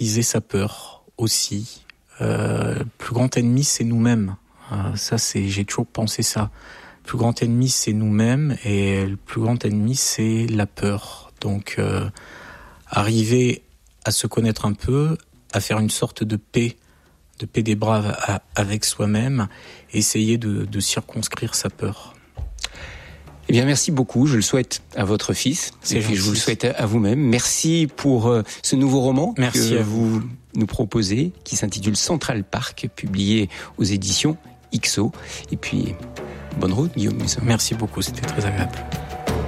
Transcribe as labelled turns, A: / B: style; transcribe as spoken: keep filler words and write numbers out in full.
A: maîtriser sa peur aussi. Euh, le plus grand ennemi, c'est nous-mêmes. Euh, ça, c'est, j'ai toujours pensé ça. Le plus grand ennemi, c'est nous-mêmes, et le plus grand ennemi, c'est la peur. Donc, euh, arriver à se connaître un peu, à faire une sorte de paix, de paix des braves à, avec soi-même, et essayer de, de circonscrire sa peur.
B: Eh bien, merci beaucoup. Je le souhaite à votre fils.
A: C'est
B: et puis,
A: gentil.
B: je vous le souhaite à vous-même. Merci pour euh, ce nouveau roman
A: merci
B: que
A: à vous.
B: vous nous proposez, qui s'intitule Central Park, publié aux éditions I X O. Et puis, bonne route, Guillaume Musso.
A: Merci beaucoup, c'était très agréable.